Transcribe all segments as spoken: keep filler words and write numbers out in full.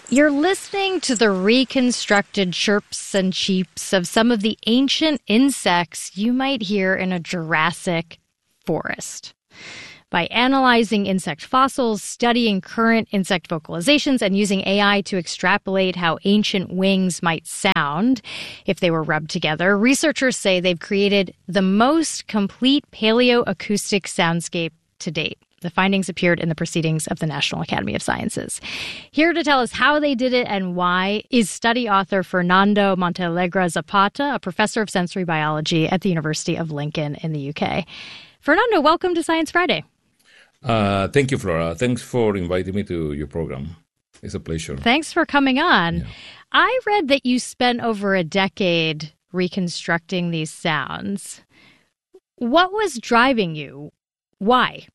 You're listening to the reconstructed chirps and cheeps of some of the ancient insects you might hear in a Jurassic forest. By analyzing insect fossils, studying current insect vocalizations, and using A I to extrapolate how ancient wings might sound if they were rubbed together, researchers say they've created the most complete paleoacoustic soundscape to date. The findings appeared in the Proceedings of the National Academy of Sciences. Here to tell us how they did it and why is study author Fernando Montealegre Zapata, a professor of sensory biology at the University of Lincoln in the U K. Fernando, welcome to Science Friday. Uh, thank you, Flora. Thanks for inviting me to your program. It's a pleasure. Thanks for coming on. Yeah. I read that you spent over a decade reconstructing these sounds. What was driving you? Why?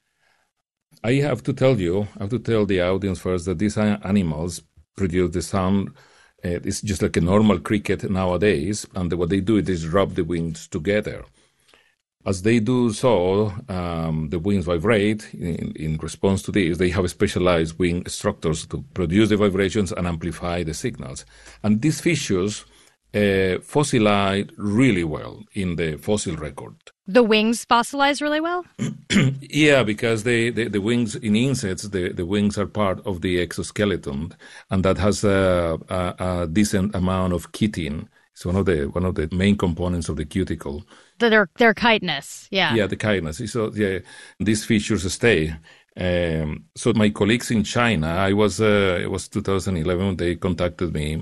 I have to tell you, I have to tell the audience first that these animals produce the sound. Uh, it's just like a normal cricket nowadays, and what they do is rub the wings together. As they do so, um, the wings vibrate. In, in response to this, they have specialized wing structures to produce the vibrations and amplify the signals. And these features uh, fossilize really well in the fossil record. The wings fossilize really well? Yeah, because they, they, the wings in insects, the, the wings are part of the exoskeleton, and that has a, a, a decent amount of chitin. It's one of the one of the main components of the cuticle. Their their chitinous, yeah. Yeah, the chitinous. So yeah, these features stay. Um, so my colleagues in China, I was uh, it was two thousand eleven. They contacted me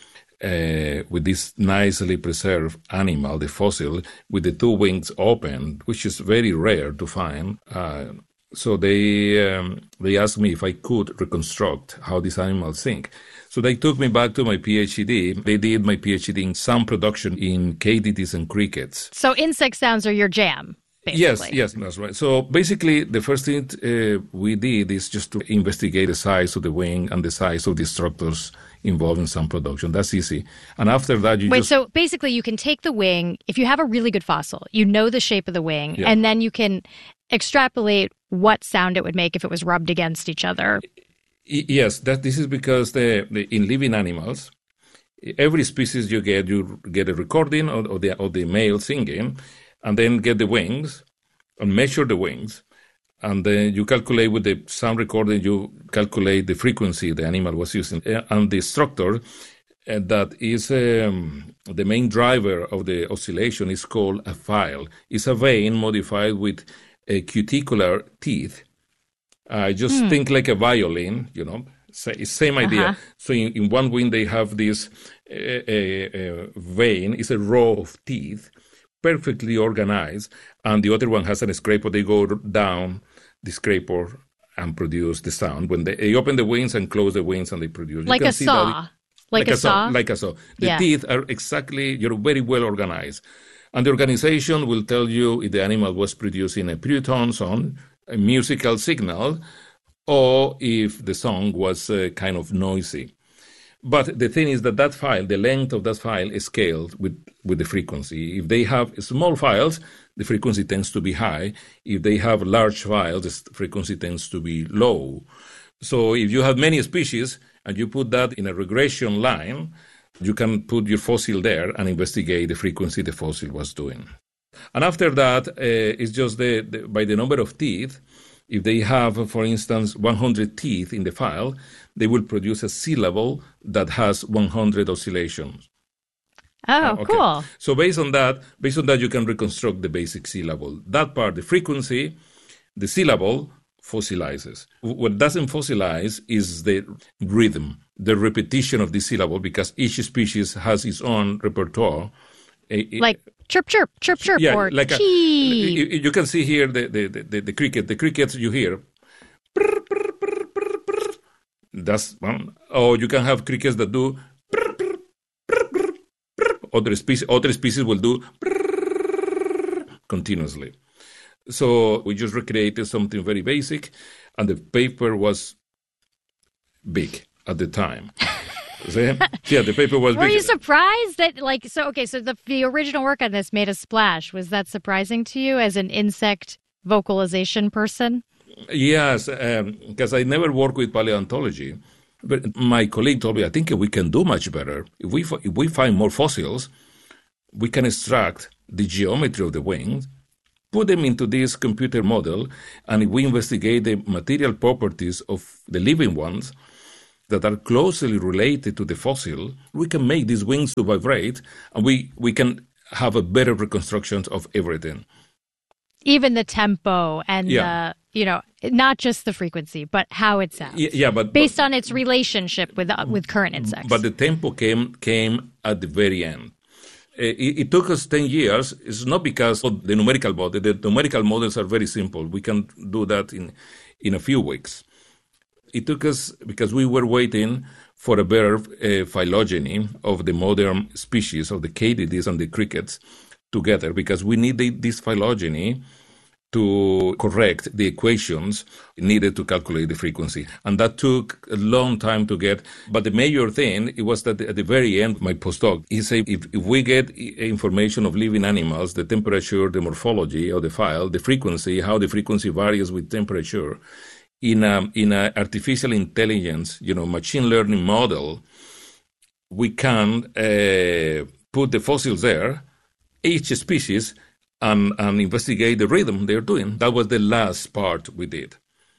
uh, with this nicely preserved animal, the fossil, with the two wings open, which is very rare to find. Uh, so they um, they asked me if I could reconstruct how these animals sing. So they took me back to my PhD. They did my PhD in sound production in katydids and crickets. So insect sounds are your jam, basically. Yes, yes, that's right. So basically, the first thing uh, we did is just to investigate the size of the wing and the size of the structures involved in sound production. That's easy. And after that, you Wait, just... so basically you can take the wing, if you have a really good fossil, you know the shape of the wing, Yeah. and then you can extrapolate what sound it would make if it was rubbed against each other. Yes, that this is because the, the in living animals, every species you get, you get a recording of, of the of the male singing, and then get the wings, and measure the wings, and then you calculate with the sound recording, you calculate the frequency the animal was using, and the structure uh, that is um, the main driver of the oscillation is called a file. It's a vein modified with a cuticular teeth. I uh, just hmm. think like a violin, you know, same idea. Uh-huh. So in, in one wing, they have this uh, uh, vein, it's a row of teeth, perfectly organized, and the other one has a scraper. They go down the scraper and produce the sound. When they, they open the wings and close the wings, and they produce. Like you can a see saw. That it, like, like a, a saw? Like a saw. The yeah. teeth are exactly, you're very well organized. And the organization will tell you if the animal was producing a purtone song, a musical signal, or if the song was uh, kind of noisy. But the thing is that that file, the length of that file is scaled with, with the frequency. If they have small files, the frequency tends to be high. If they have large files, the frequency tends to be low. So if you have many species and you put that in a regression line, you can put your fossil there and investigate the frequency the fossil was doing. And after that, uh, it's just the, the by the number of teeth. If they have, for instance, one hundred teeth in the file, they will produce a syllable that has one hundred oscillations. Oh, uh, okay. Cool. So based on that, based on that, you can reconstruct the basic syllable. That part, the frequency, the syllable fossilizes. What doesn't fossilize is the rhythm, the repetition of the syllable, because each species has its own repertoire. Like chirp, chirp, chirp, chirp, yeah, or like a, chee. You, you can see here the, the, the, the cricket. The crickets you hear. Brr, brr, brr, brr, brr. That's one. Or you can have crickets that do. Brr, brr, brr, brr, brr. Other species, other species will do brr, continuously. So we just recreated something very basic, and the paper was big at the time. So, yeah, the paper was Were big. you surprised that, like, so, okay, so the, the original work on this made a splash. Was that surprising to you as an insect vocalization person? Yes, because um, I never worked with paleontology. But my colleague told me, I think we can do much better. If we, if we find more fossils, we can extract the geometry of the wings, put them into this computer model, and if we investigate the material properties of the living ones that are closely related to the fossil, we can make these wings to vibrate, and we, we can have a better reconstruction of everything. Even the tempo and Yeah. the, you know, not just the frequency, but how it sounds. Yeah, yeah, but based but, on its relationship with uh, with current insects. But the tempo came came at the very end. It, it took us ten years. It's not because of the numerical model. The numerical models are very simple. We can do that in in a few weeks. It took us because we were waiting for a better uh, phylogeny of the modern species of the katydids and the crickets together, because we needed this phylogeny to correct the equations needed to calculate the frequency. And that took a long time to get. But the major thing, it was that at the very end, my postdoc, he said, if, if we get information of living animals, the temperature, the morphology of the file, the frequency, how the frequency varies with temperature, in a, in a artificial intelligence, you know, machine learning model, we can uh, put the fossils there, each species, and, and investigate the rhythm they're doing. That was the last part we did.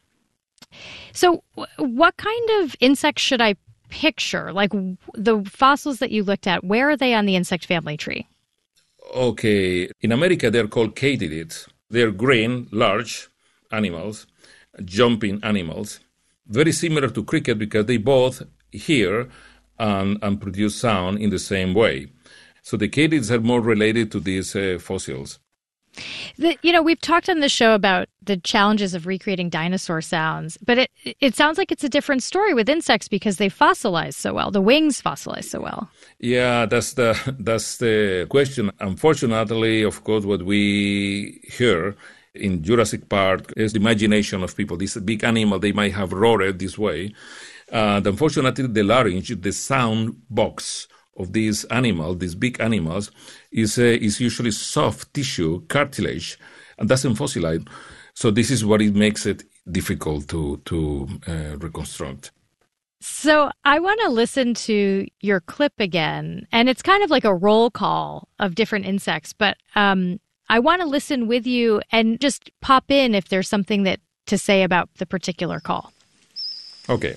So what kind of insects should I picture? Like the fossils that you looked at, where are they on the insect family tree? Okay. In America, they're called katydids. They're green, large animals, jumping animals, very similar to cricket because they both hear and, and produce sound in the same way. So the katydids are more related to these uh, fossils. The, you know, we've talked on this show about the challenges of recreating dinosaur sounds, but it it sounds like it's a different story with insects because they fossilize so well. The wings fossilize so well. Yeah, that's the that's the question. Unfortunately, of course, what we hear in Jurassic Park is the imagination of people. This big animal, they might have roared this way. And unfortunately, the larynx, the sound box of these animals, these big animals, is uh, is usually soft tissue, cartilage, and doesn't fossilize. So this is what it makes it difficult to to uh, reconstruct. So I want to listen to your clip again, and it's kind of like a roll call of different insects, but um, I want to listen with you and just pop in if there's something that to say about the particular call. Okay.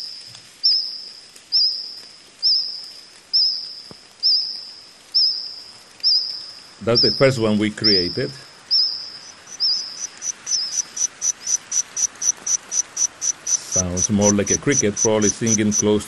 That's the first one we created. Sounds more like a cricket, probably singing close